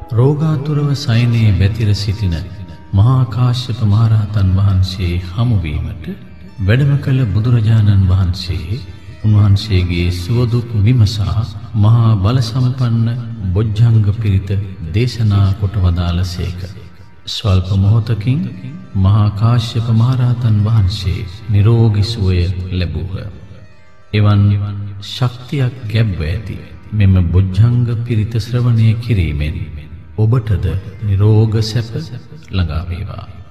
රෝගාතුරව සයනයේ බැතිර සිටින මහා කාශ්‍යප මහරහතන් වහන්සේ හමුවීමට වැඩම කළ බුදුරජාණන් වහන්සේ උන්වහන්සේගේ සුවදුක් විමසා මහා බල සම්පන්න බොජ්ජංග පිරිත දේශනා කොට වදාළසේක. ස්වල්ප මොහොතකින් මහා කාශ්‍යප මහරහතන් වහන්සේ නිරෝගී සුවය ලැබුහ. එවන් ශක්තියක් ගැබ්ව ඇති මෙම බොජ්ජංග පිරිත ශ්‍රවණය කිරීමෙන් ඔබටද නිරෝග සැප ළඟා වේවා.